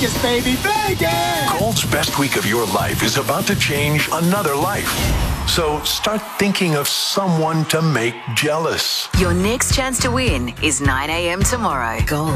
Vegas, baby, Vegas! Gold's best week of your life is about to change another life. So start thinking of someone to make jealous. Your next chance to win is 9 a.m. tomorrow. Gold.